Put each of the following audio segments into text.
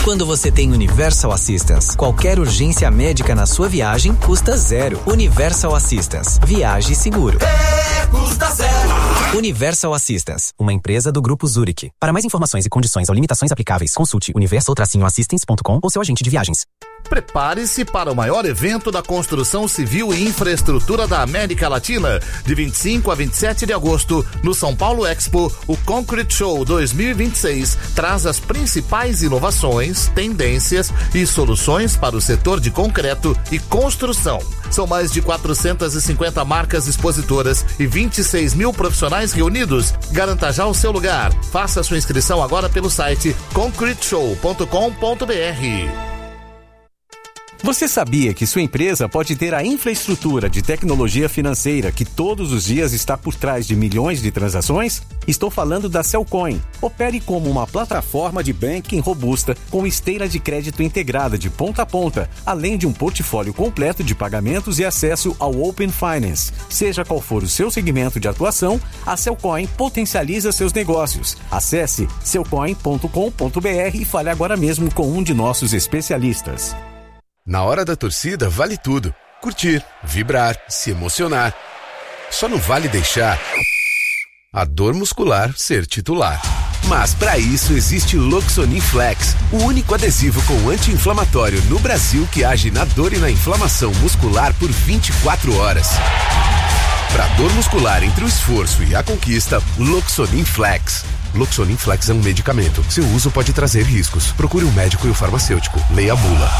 Quando você tem Universal Assistance, qualquer urgência médica na sua viagem custa zero. Universal Assistance. Viaje seguro. Custa zero. Universal Assistance, uma empresa do Grupo Zurich. Para mais informações e condições ou limitações aplicáveis, consulte universal-assistance.com ou seu agente de viagens. Prepare-se para o maior evento da construção civil e infraestrutura da América Latina. De 25 a 27 de agosto, no São Paulo Expo, o Concrete Show 2026 traz as principais inovações, tendências e soluções para o setor de concreto e construção. São mais de 450 marcas expositoras e 26 mil profissionais reunidos. Garanta já o seu lugar. Faça sua inscrição agora pelo site concreteshow.com.br. Você sabia que sua empresa pode ter a infraestrutura de tecnologia financeira que todos os dias está por trás de milhões de transações? Estou falando da Cellcoin. Opere como uma plataforma de banking robusta com esteira de crédito integrada de ponta a ponta, além de um portfólio completo de pagamentos e acesso ao Open Finance. Seja qual for o seu segmento de atuação, a Cellcoin potencializa seus negócios. Acesse cellcoin.com.br e fale agora mesmo com um de nossos especialistas. Na hora da torcida vale tudo. Curtir, vibrar, se emocionar. Só não vale deixar a dor muscular ser titular. Mas para isso existe o Loxonin Flex, o único adesivo com anti-inflamatório no Brasil que age na dor e na inflamação muscular por 24 horas. Para dor muscular entre o esforço e a conquista, Loxonin Flex. Loxonin Flex é um medicamento. Seu uso pode trazer riscos. Procure um médico e um farmacêutico. Leia a bula.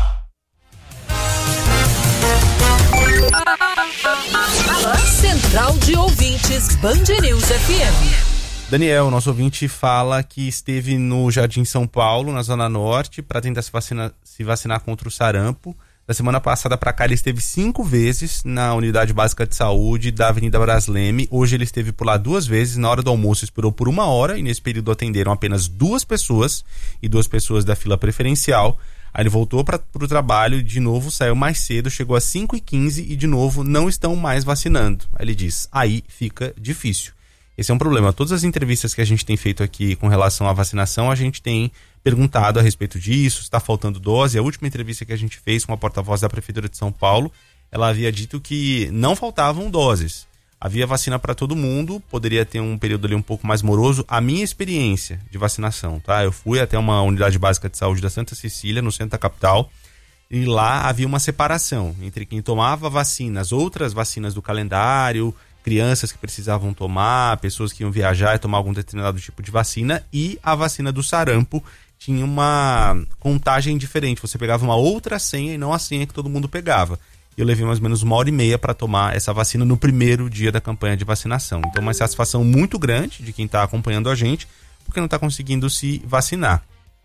Central de Ouvintes, Band News FM. Daniel, nosso ouvinte, fala que esteve no Jardim São Paulo, na Zona Norte, para tentar se vacinar contra o sarampo. Da semana passada para cá ele esteve 5 vezes na Unidade Básica de Saúde da Avenida Brasleme. Hoje ele esteve por lá 2 vezes. Na hora do almoço esperou por 1 hora e nesse período atenderam apenas 2 pessoas e 2 pessoas da fila preferencial. Aí ele voltou para o trabalho, de novo saiu mais cedo, chegou às 5h15 e de novo não estão mais vacinando. Aí ele diz, aí fica difícil. Esse é um problema. Todas as entrevistas que a gente tem feito aqui com relação à vacinação, a gente tem perguntado a respeito disso, está faltando dose. A última entrevista que a gente fez com a porta-voz da Prefeitura de São Paulo, ela havia dito que não faltavam doses. Havia vacina para todo mundo, poderia ter um período ali um pouco mais moroso. A minha experiência de vacinação, tá? Eu fui até uma unidade básica de saúde da Santa Cecília, no centro da capital, e lá havia uma separação entre quem tomava vacina, as outras vacinas do calendário, crianças que precisavam tomar, pessoas que iam viajar e tomar algum determinado tipo de vacina, e a vacina do sarampo tinha uma contagem diferente. Você pegava uma outra senha e não a senha que todo mundo pegava. Eu levei mais ou menos 1h30 para tomar essa vacina no primeiro dia da campanha de vacinação. Então, uma satisfação muito grande de quem está acompanhando a gente, porque não está conseguindo se vacinar.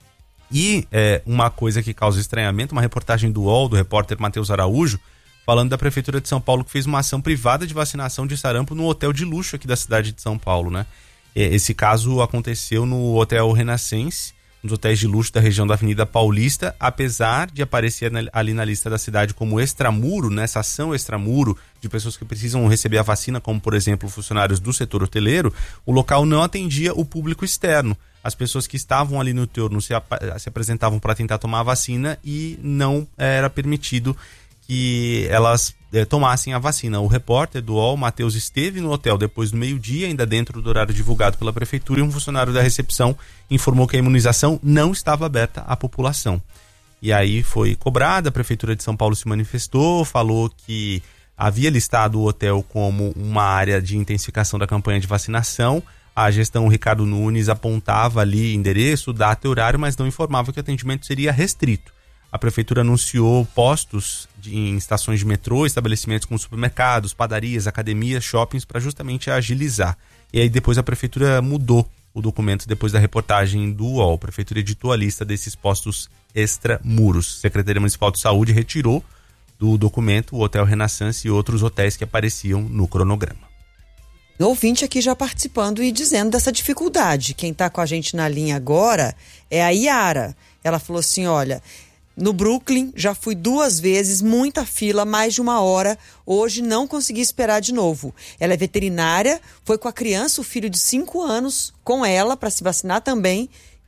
E uma coisa que causa estranhamento, uma reportagem do UOL, do repórter Matheus Araújo, falando da Prefeitura de São Paulo, que fez uma ação privada de vacinação de sarampo no hotel de luxo aqui da cidade de São Paulo, né? Esse caso aconteceu no Hotel Renascense, nos hotéis de luxo da região da Avenida Paulista, apesar de aparecer ali na lista da cidade como extramuro, nessa ação extramuro de pessoas que precisam receber a vacina, como por exemplo funcionários do setor hoteleiro, o local não atendia o público externo. As pessoas que estavam ali no entorno se apresentavam para tentar tomar a vacina e não era permitido que elas tomassem a vacina. O repórter do UOL, Matheus, esteve no hotel depois do meio-dia, ainda dentro do horário divulgado pela prefeitura, e um funcionário da recepção informou que a imunização não estava aberta à população. E aí foi cobrada, a Prefeitura de São Paulo se manifestou, falou que havia listado o hotel como uma área de intensificação da campanha de vacinação. A gestão Ricardo Nunes apontava ali endereço, data e horário, mas não informava que o atendimento seria restrito. A prefeitura anunciou postos em estações de metrô, estabelecimentos como supermercados, padarias, academias, shoppings, para justamente agilizar. E aí depois a prefeitura mudou o documento depois da reportagem do UOL. A prefeitura editou a lista desses postos extramuros. A Secretaria Municipal de Saúde retirou do documento o Hotel Renascense e outros hotéis que apareciam no cronograma. O ouvinte aqui já participando e dizendo dessa dificuldade. Quem está com a gente na linha agora é a Yara. Ela falou assim, olha... No Brooklyn, já fui 2 vezes, muita fila, mais de 1 hora. Hoje não consegui esperar de novo. Ela é veterinária, foi com a criança, o filho de 5 anos, com ela, para se vacinar também.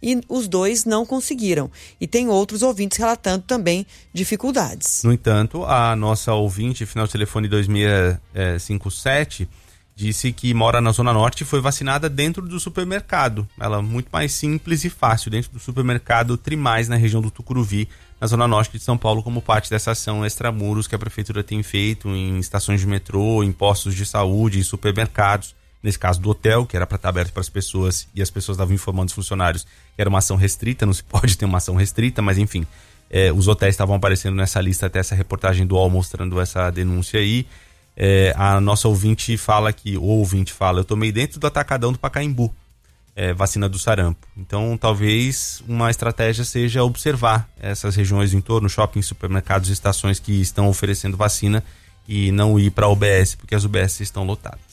e os dois não conseguiram. E tem outros ouvintes relatando também dificuldades. No entanto, a nossa ouvinte, final de telefone 2657, disse que mora na Zona Norte e foi vacinada dentro do supermercado. Ela muito mais simples e fácil, dentro do supermercado Trimais, na região do Tucuruvi, na Zona Norte de São Paulo, como parte dessa ação extramuros que a Prefeitura tem feito em estações de metrô, em postos de saúde, em supermercados. Nesse caso do hotel, que era para estar aberto para as pessoas, e as pessoas estavam informando os funcionários que era uma ação restrita, não se pode ter uma ação restrita, mas enfim, os hotéis estavam aparecendo nessa lista, até essa reportagem do UOL mostrando essa denúncia aí. A nossa ouvinte fala eu tomei dentro do Atacadão do Pacaembu, vacina do sarampo. Então talvez uma estratégia seja observar essas regiões em torno, shoppings, supermercados, estações que estão oferecendo vacina, e não ir para a UBS, porque as UBS estão lotadas.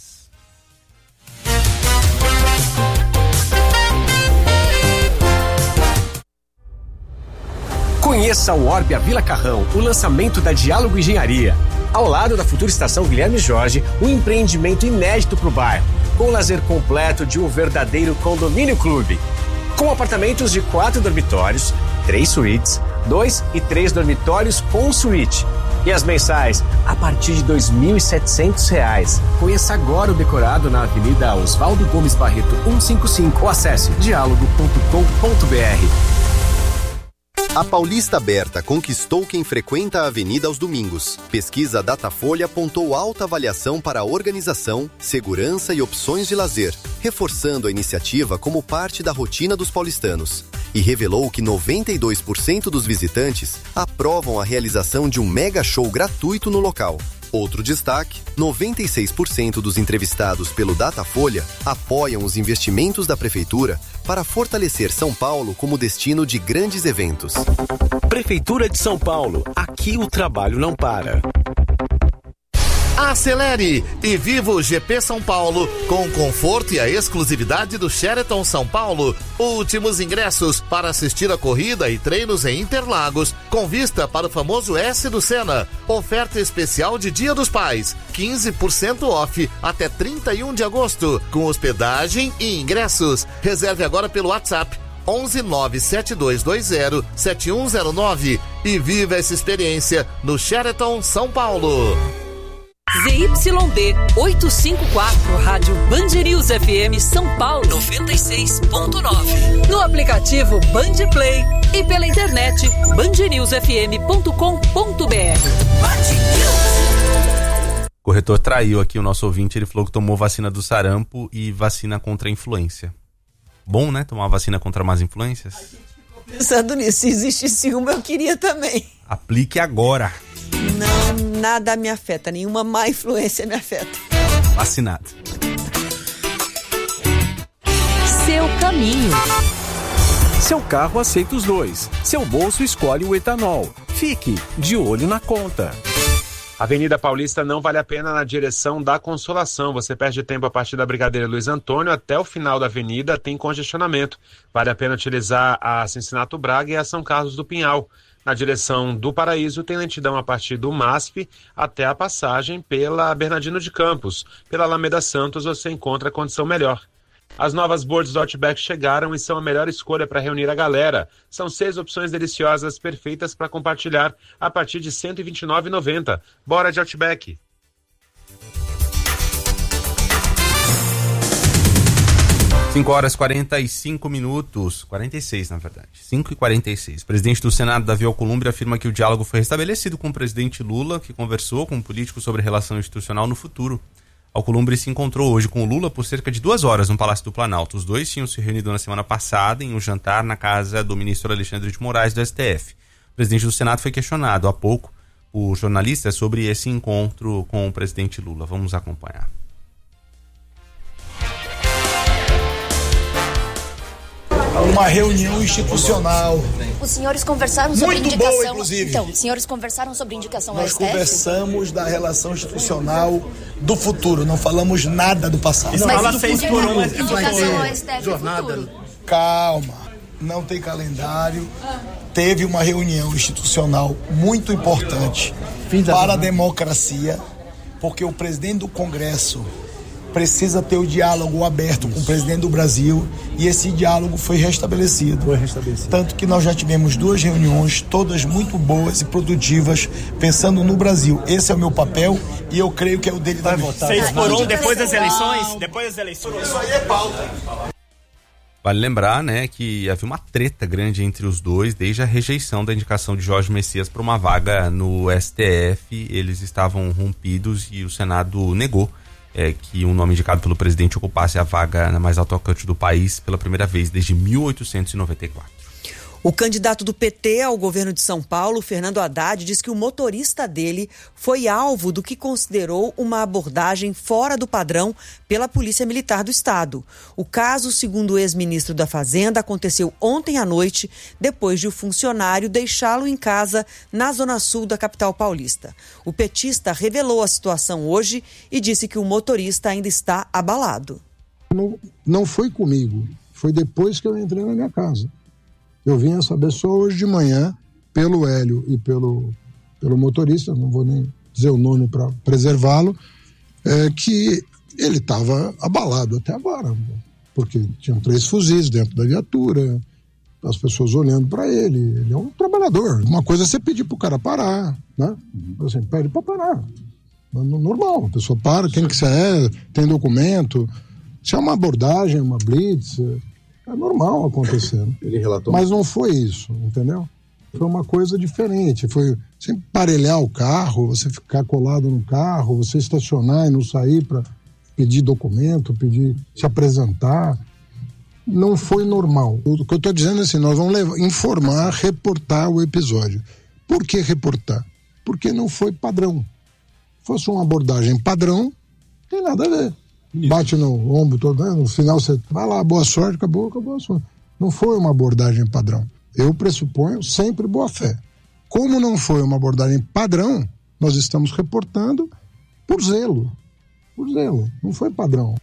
Conheça o Orbia Vila Carrão, o lançamento da Diálogo Engenharia. Ao lado da futura estação Guilherme Jorge, um empreendimento inédito para o bairro, com o lazer completo de um verdadeiro condomínio clube. Com apartamentos de 4 dormitórios, 3 suítes, 2 e 3 dormitórios com suíte. E as mensais a partir de R$ 2.700. Conheça agora o decorado na Avenida Oswaldo Gomes Barreto 155 ou acesse dialogo.com.br. A Paulista Aberta conquistou quem frequenta a avenida aos domingos. Pesquisa Datafolha apontou alta avaliação para a organização, segurança e opções de lazer, reforçando a iniciativa como parte da rotina dos paulistanos. E revelou que 92% dos visitantes aprovam a realização de um mega show gratuito no local. Outro destaque, 96% dos entrevistados pelo Datafolha apoiam os investimentos da Prefeitura para fortalecer São Paulo como destino de grandes eventos. Prefeitura de São Paulo, aqui o trabalho não para. Acelere e viva o GP São Paulo com o conforto e a exclusividade do Sheraton São Paulo. Últimos ingressos para assistir a corrida e treinos em Interlagos, com vista para o famoso S do Senna. Oferta especial de Dia dos Pais, 15% off até 31 de agosto, com hospedagem e ingressos. Reserve agora pelo WhatsApp 11972207109 e viva essa experiência no Sheraton São Paulo. ZYD 854, Rádio Band News FM São Paulo 96.9. No aplicativo Band Play e pela internet bandnewsfm.com.br. O corretor traiu aqui o nosso ouvinte, ele falou que tomou vacina do sarampo e vacina contra a influência. Bom, né? Tomar vacina contra más influências. Pensando nisso, se existisse uma, eu queria também. Aplique agora. Não, nada me afeta, nenhuma má influência me afeta. Vacinado. Seu caminho. Seu carro aceita os dois. Seu bolso escolhe o etanol. Fique de olho na conta. Avenida Paulista não vale a pena na direção da Consolação. Você perde tempo a partir da Brigadeiro Luiz Antônio até o final da avenida, tem congestionamento. Vale a pena utilizar a Cincinato Braga e a São Carlos do Pinhal. Na direção do Paraíso tem lentidão a partir do MASP até a passagem pela Bernardino de Campos. Pela Alameda Santos você encontra condição melhor. As novas boards do Outback chegaram e são a melhor escolha para reunir a galera. São 6 opções deliciosas perfeitas para compartilhar a partir de R$ 129,90. Bora de Outback! Cinco horas 45 minutos, 46 na verdade, 5h46. O presidente do Senado, Davi Alcolumbre, afirma que o diálogo foi restabelecido com o presidente Lula, que conversou com o político sobre relação institucional no futuro. Alcolumbre se encontrou hoje com o Lula por cerca de 2 horas no Palácio do Planalto. Os dois tinham se reunido na semana passada em um jantar na casa do ministro Alexandre de Moraes do STF. O presidente do Senado foi questionado há pouco por jornalistas sobre esse encontro com o presidente Lula. Vamos acompanhar. Uma reunião institucional. Os senhores conversaram sobre muito indicação. Boa, inclusive. Então, os senhores conversaram sobre indicação ao Nós STF? conversamos da relação institucional do futuro, não falamos nada do passado. Mas ela fez por um indicação ao STF jornada. futuro. Calma, não tem calendário. Teve uma reunião institucional muito importante para a democracia, porque o presidente do Congresso precisa ter o diálogo aberto com o presidente do Brasil, e esse diálogo foi restabelecido. Tanto que nós já tivemos 2 reuniões, todas muito boas e produtivas, pensando no Brasil. Esse é o meu papel e eu creio que é o dele também. 6-1 depois das eleições? Isso aí é pauta. Vale lembrar, né, que havia uma treta grande entre os dois desde a rejeição da indicação de Jorge Messias para uma vaga no STF. Eles estavam rompidos e o Senado negou que um nome indicado pelo presidente ocupasse a vaga na mais alta corte do país pela primeira vez desde 1894. O candidato do PT ao governo de São Paulo, Fernando Haddad, diz que o motorista dele foi alvo do que considerou uma abordagem fora do padrão pela Polícia Militar do Estado. O caso, segundo o ex-ministro da Fazenda, aconteceu ontem à noite, depois de o funcionário deixá-lo em casa na zona sul da capital paulista. O petista revelou a situação hoje e disse que o motorista ainda está abalado. Não foi comigo, foi depois que eu entrei na minha casa. Eu vim a saber só hoje de manhã, pelo Hélio e pelo motorista, não vou nem dizer o nome para preservá-lo, que ele estava abalado até agora, porque tinham 3 fuzis dentro da viatura, as pessoas olhando para ele é um trabalhador. Uma coisa é você pedir para o cara parar, né? Assim, pede para parar. Normal, a pessoa para, quem que você é, tem documento, se é uma abordagem, uma blitz... É normal acontecer. Ele relatou. Mas não foi isso, entendeu? Foi uma coisa diferente. Foi você emparelhar o carro, você ficar colado no carro, você estacionar e não sair para pedir documento, se apresentar. Não foi normal. O que eu estou dizendo é assim, nós vamos informar, reportar o episódio. Por que reportar? Porque não foi padrão. Se fosse uma abordagem padrão, não tem nada a ver. Bate no ombro todo, né? No final você vai lá, boa sorte, acabou a sorte. Não foi uma abordagem padrão. Eu pressuponho sempre boa fé. Como não foi uma abordagem padrão, nós estamos reportando por zelo. Não foi padrão.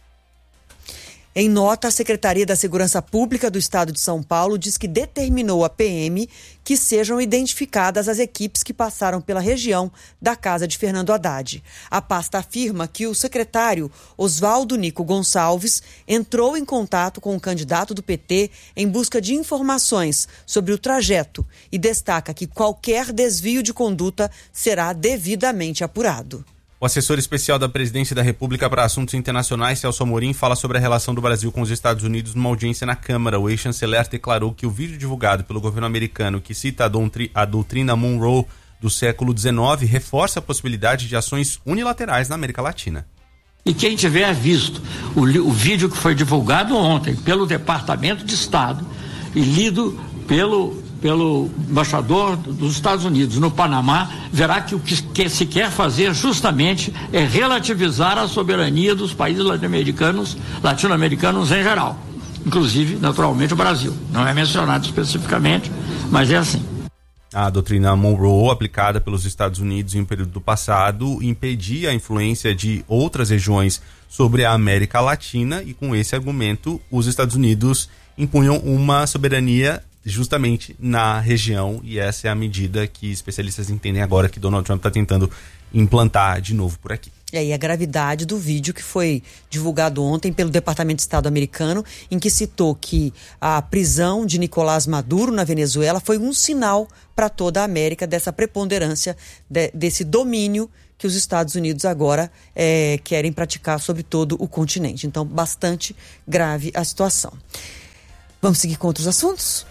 Em nota, a Secretaria da Segurança Pública do Estado de São Paulo diz que determinou à PM que sejam identificadas as equipes que passaram pela região da casa de Fernando Haddad. A pasta afirma que o secretário Oswaldo Nico Gonçalves entrou em contato com o candidato do PT em busca de informações sobre o trajeto e destaca que qualquer desvio de conduta será devidamente apurado. O assessor especial da Presidência da República para Assuntos Internacionais, Celso Amorim, fala sobre a relação do Brasil com os Estados Unidos numa audiência na Câmara. O ex-chanceler declarou que o vídeo divulgado pelo governo americano, que cita a doutrina Monroe do século XIX, reforça a possibilidade de ações unilaterais na América Latina. E quem tiver visto o vídeo que foi divulgado ontem pelo Departamento de Estado e lido pelo embaixador dos Estados Unidos no Panamá, verá que o que se quer fazer justamente é relativizar a soberania dos países latino-americanos em geral, inclusive, naturalmente, o Brasil. Não é mencionado especificamente, mas é assim. A doutrina Monroe, aplicada pelos Estados Unidos em um período do passado, impedia a influência de outras regiões sobre a América Latina e, com esse argumento, os Estados Unidos impunham uma soberania justamente na região, e essa é a medida que especialistas entendem agora que Donald Trump está tentando implantar de novo por aqui. E aí a gravidade do vídeo que foi divulgado ontem pelo Departamento de Estado americano, em que citou que a prisão de Nicolás Maduro na Venezuela foi um sinal para toda a América dessa preponderância, desse domínio que os Estados Unidos agora querem praticar sobre todo o continente. Então, bastante grave a situação. Vamos seguir com outros assuntos?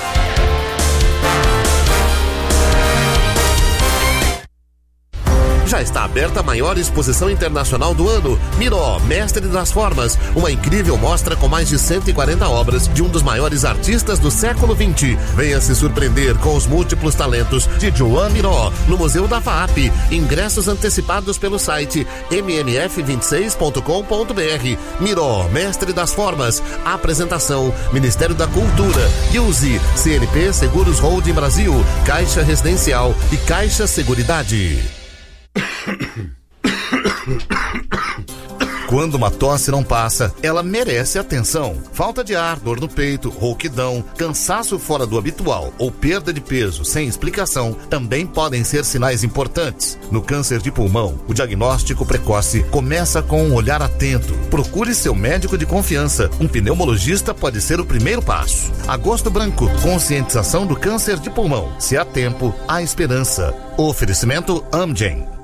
Já está aberta a maior exposição internacional do ano, Miró, Mestre das Formas, uma incrível mostra com mais de 140 obras de um dos maiores artistas do século XX. Venha se surpreender com os múltiplos talentos de Joan Miró, no Museu da FAAP. Ingressos antecipados pelo site mmf26.com.br. Miró, Mestre das Formas. Apresentação, Ministério da Cultura, Use, CNP Seguros Holding Brasil, Caixa Residencial e Caixa Seguridade. Quando uma tosse não passa, ela merece atenção. Falta de ar, dor no peito, rouquidão, cansaço fora do habitual ou perda de peso sem explicação também podem ser sinais importantes. No câncer de pulmão, o diagnóstico precoce começa com um olhar atento. Procure seu médico de confiança. Um pneumologista pode ser o primeiro passo. Agosto Branco, conscientização do câncer de pulmão. Se há tempo, há esperança. Oferecimento Amgen.